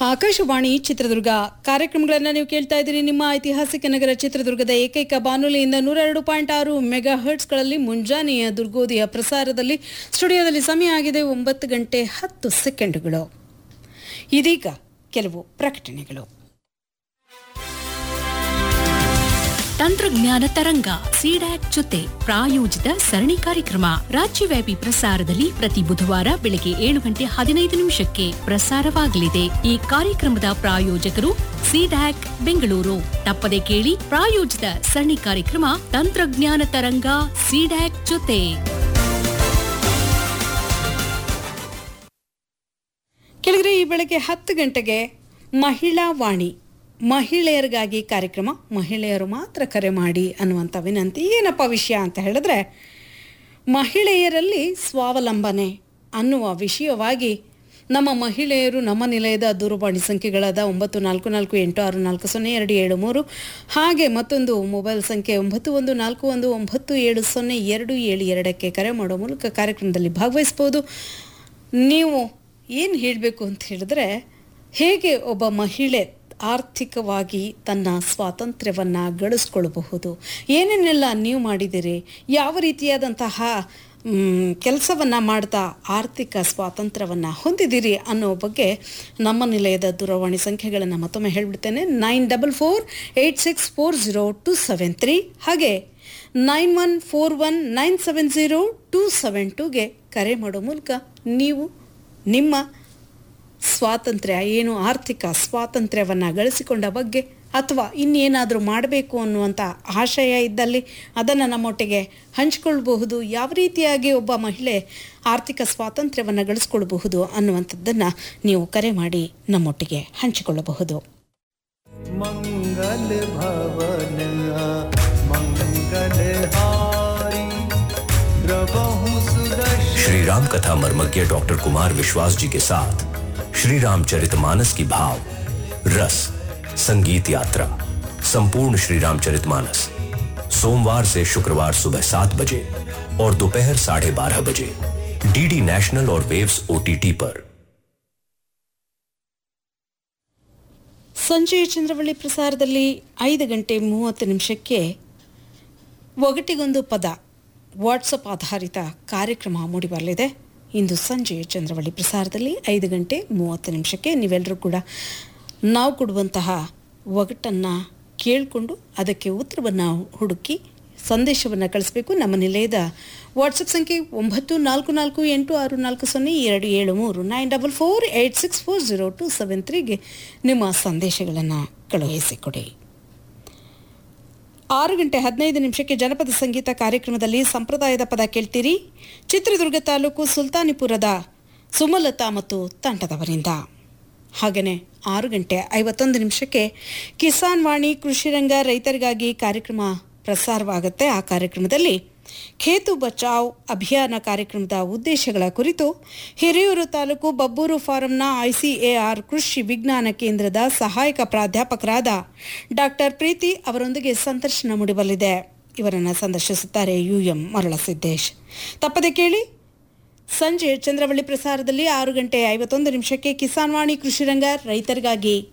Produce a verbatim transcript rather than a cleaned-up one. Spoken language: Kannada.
ಆಕಾಶವಾಣಿ ಚಿತ್ರದುರ್ಗ ಕಾರ್ಯಕ್ರಮಗಳನ್ನು ನೀವು ಕೇಳ್ತಾ ಇದ್ದೀರಿ. ನಿಮ್ಮ ಐತಿಹಾಸಿಕ ನಗರ ಚಿತ್ರದುರ್ಗದ ಏಕೈಕ ಬಾನುಲಿಯಿಂದ ನೂರ ಎರಡು ಪಾಯಿಂಟ್ ಆರು ಮೆಗಾ ಹರ್ಟ್ಸ್ಗಳಲ್ಲಿ ಮುಂಜಾನೆಯ ದುರ್ಗೋದಿಯ ಪ್ರಸಾರದಲ್ಲಿ ಸ್ಟುಡಿಯೋದಲ್ಲಿ ಸಮಯ ಆಗಿದೆ ಒಂಬತ್ತು ಗಂಟೆ ಹತ್ತು ಸೆಕೆಂಡುಗಳು. ಇದೀಗ ಕೆಲವು ಪ್ರಕಟಣೆಗಳು. ತಂತ್ರಜ್ಞಾನ ತರಂಗ ಸಿಡ್ಯಾಕ್ ಜೊತೆ ಪ್ರಾಯೋಜಿತ ಸರಣಿ ಕಾರ್ಯಕ್ರಮ ರಾಜ್ಯವ್ಯಾಪಿ ಪ್ರಸಾರದಲ್ಲಿ ಪ್ರತಿ ಬುಧವಾರ ಬೆಳಗ್ಗೆ ಏಳು ಗಂಟೆ ಹದಿನೈದು ನಿಮಿಷಕ್ಕೆ ಪ್ರಸಾರವಾಗಲಿದೆ. ಈ ಕಾರ್ಯಕ್ರಮದ ಪ್ರಾಯೋಜಕರು ಸಿಡ್ಯಾಕ್ ಬೆಂಗಳೂರು. ತಪ್ಪದೆ ಕೇಳಿ ಪ್ರಾಯೋಜಿತ ಸರಣಿ ಕಾರ್ಯಕ್ರಮ ತಂತ್ರಜ್ಞಾನ ತರಂಗ ಸಿಡ್ಯಾಕ್ ಜೊತೆ. ಕೆಳಗಡೆ ಈ ಬೆಳಗ್ಗೆ ಹತ್ತು ಗಂಟೆಗೆ ಮಹಿಳಾ ವಾಣಿ, ಮಹಿಳೆಯರಿಗಾಗಿ ಕಾರ್ಯಕ್ರಮ. ಮಹಿಳೆಯರು ಮಾತ್ರ ಕರೆ ಮಾಡಿ ಅನ್ನುವಂಥ ವಿನಂತಿ. ಏನಪ್ಪ ವಿಷಯ ಅಂತ ಹೇಳಿದ್ರೆ, ಮಹಿಳೆಯರಲ್ಲಿ ಸ್ವಾವಲಂಬನೆ ಅನ್ನುವ ವಿಷಯವಾಗಿ ನಮ್ಮ ಮಹಿಳೆಯರು ನಮ್ಮ ನಿಲಯದ ದೂರವಾಣಿ ಸಂಖ್ಯೆಗಳಾದ ಒಂಬತ್ತು ನಾಲ್ಕು ನಾಲ್ಕು ಎಂಟು ಆರು ನಾಲ್ಕು ಸೊನ್ನೆ ಎರಡು ಏಳು ಮೂರು, ಹಾಗೆ ಮತ್ತೊಂದು ಮೊಬೈಲ್ ಸಂಖ್ಯೆ ಒಂಬತ್ತು ಒಂದು ನಾಲ್ಕು ಒಂದು ಒಂಬತ್ತು ಏಳು ಸೊನ್ನೆ ಎರಡು ಏಳು ಎರಡಕ್ಕೆ ಕರೆ ಮಾಡೋ ಮೂಲಕ ಕಾರ್ಯಕ್ರಮದಲ್ಲಿ ಭಾಗವಹಿಸ್ಬೋದು. ನೀವು ಏನು ಹೇಳಬೇಕು ಅಂತ ಹೇಳಿದ್ರೆ, ಹೇಗೆ ಒಬ್ಬ ಮಹಿಳೆ ಆರ್ಥಿಕವಾಗಿ ತನ್ನ ಸ್ವಾತಂತ್ರ್ಯವನ್ನು ಗಳಿಸ್ಕೊಳ್ಬಹುದು, ಏನೇನೆಲ್ಲ ನೀವು ಮಾಡಿದ್ದೀರಿ, ಯಾವ ರೀತಿಯಾದಂತಹ ಕೆಲಸವನ್ನು ಮಾಡ್ತಾ ಆರ್ಥಿಕ ಸ್ವಾತಂತ್ರ್ಯವನ್ನು ಹೊಂದಿದ್ದೀರಿ ಅನ್ನೋ ಬಗ್ಗೆ ನಮ್ಮ ನಿಲಯದ ದೂರವಾಣಿ ಸಂಖ್ಯೆಗಳನ್ನು ಮತ್ತೊಮ್ಮೆ ಹೇಳಿಬಿಡ್ತೇನೆ. Nine double four eight six four zero to seven three, ಹಾಗೆ nine one four one nine seven zero to seven ಟುಗೆ ಕರೆ ಮಾಡೋ ಮೂಲಕ ನೀವು ನಿಮ್ಮ ಸ್ವಾತಂತ್ರ್ಯ ಏನು, ಆರ್ಥಿಕ ಸ್ವಾತಂತ್ರ್ಯವನ್ನು ಗಳಿಸಿಕೊಂಡ ಬಗ್ಗೆ ಅಥವಾ ಇನ್ನೇನಾದರೂ ಮಾಡಬೇಕು ಅನ್ನುವಂಥ ಆಶಯ ಇದ್ದಲ್ಲಿ ಅದನ್ನು ನಮ್ಮೊಟ್ಟಿಗೆ ಹಂಚಿಕೊಳ್ಬಹುದು. ಯಾವ ರೀತಿಯಾಗಿ ಒಬ್ಬ ಮಹಿಳೆ ಆರ್ಥಿಕ ಸ್ವಾತಂತ್ರ್ಯವನ್ನು ಗಳಿಸ್ಕೊಳ್ಬಹುದು ಅನ್ನುವಂಥದ್ದನ್ನು ನೀವು ಕರೆ ಮಾಡಿ ನಮ್ಮೊಟ್ಟಿಗೆ ಹಂಚಿಕೊಳ್ಳಬಹುದು. ಮಂಗಲ ಭವನ ಮಂಗಲಹಾರಿ ಪ್ರಭು ಸುದರ್ಶನ. श्री राम कथा मर्मज्ञ डॉक्टर कुमार विश्वास जी के साथ श्री रामचरितमानस की भाव रस संगीत यात्रा संपूर्ण श्री रामचरितमानस सोमवार से शुक्रवार सुबह सात बजे और दोपहर साढ़े बारह बजे डीडी नेशनल और वेव्स ओटीटी पर. ಸಂಜೆಯ ಚಂದ್ರವಳ್ಳಿ ಪ್ರಸಾರದಲ್ಲಿ ಐದು ಗಂಟೆ ಮೂವತ್ತು ನಿಮಿಷಕ್ಕೆ ಒಗಟಿಗೊಂದು ಪದ ವಾಟ್ಸಪ್ ಆಧಾರಿತ ಕಾರ್ಯಕ್ರಮ ಮೂಡಿಬರಲಿದೆ. ಇಂದು ಸಂಜೆಯ ಚಂದ್ರವಳ್ಳಿ ಪ್ರಸಾರದಲ್ಲಿ ಐದು ಗಂಟೆ ಮೂವತ್ತು ನಿಮಿಷಕ್ಕೆ ನೀವೆಲ್ಲರೂ ಕೂಡ ನಾವು ಕೊಡುವಂತಹ ಒಗಟನ್ನು ಕೇಳಿಕೊಂಡು ಅದಕ್ಕೆ ಉತ್ತರವನ್ನು ಹುಡುಕಿ ಸಂದೇಶವನ್ನು ಕಳಿಸಬೇಕು. ನಮ್ಮ ನಿಲಯದ ವಾಟ್ಸಪ್ ಸಂಖ್ಯೆ ಒಂಬತ್ತು ನಾಲ್ಕು ನಾಲ್ಕು ಎಂಟು ಆರು ನಾಲ್ಕು ಸೊನ್ನೆ ಎರಡು ಏಳು ಮೂರು, nine double four eight six four zero to seven ತ್ರೀಗೆ ನಿಮ್ಮ ಸಂದೇಶಗಳನ್ನು ಕಳುಹಿಸಿಕೊಡಿ. ಆರು ಗಂಟೆ ಹದಿನೈದು ನಿಮಿಷಕ್ಕೆ ಜನಪದ ಸಂಗೀತ ಕಾರ್ಯಕ್ರಮದಲ್ಲಿ ಸಂಪ್ರದಾಯದ ಪದ ಕೇಳ್ತೀರಿ. ಚಿತ್ರದುರ್ಗ ತಾಲೂಕು ಸುಲ್ತಾನಿಪುರದ ಸುಮಲತಾ ಮತ್ತು ತಂಡದವರಿಂದ. ಹಾಗೆಯೇ ಆರು ಗಂಟೆ ಐವತ್ತೊಂದು ನಿಮಿಷಕ್ಕೆ ಕಿಸಾನ್ ವಾಣಿ ಕೃಷಿರಂಗ ರೈತರಿಗಾಗಿ ಕಾರ್ಯಕ್ರಮ ಪ್ರಸಾರವಾಗುತ್ತೆ. ಆ ಕಾರ್ಯಕ್ರಮದಲ್ಲಿ ಖೇತು ಬಚಾವ್ ಅಭಿಯಾನ ಕಾರ್ಯಕ್ರಮದ ಉದ್ದೇಶಗಳ ಕುರಿತು ಹಿರಿಯೂರು ತಾಲೂಕು ಬಬ್ಬೂರು ಫಾರಂನ ಐಸಿಎಆರ್ ಕೃಷಿ ವಿಜ್ಞಾನ ಕೇಂದ್ರದ ಸಹಾಯಕ ಪ್ರಾಧ್ಯಾಪಕರಾದ ಡಾಕ್ಟರ್ ಪ್ರೀತಿ ಅವರೊಂದಿಗೆ ಸಂದರ್ಶನ ಮೂಡಿಬರಲಿದೆ. ಇವರನ್ನು ಸಂದರ್ಶಿಸುತ್ತಾರೆ ಯು ಎಂ ಮರಳಸಿದ್ದೇಶ್. ತಪ್ಪದೆ ಕೇಳಿ. ಸಂಜೆ ಚಂದ್ರವಳ್ಳಿ ಪ್ರಸಾರದಲ್ಲಿ ಆರು ಗಂಟೆ ಐವತ್ತೊಂದು ನಿಮಿಷಕ್ಕೆ ಕಿಸಾನ್ ವಾಣಿ ಕೃಷಿರಂಗ ರೈತರಿಗಾಗಿ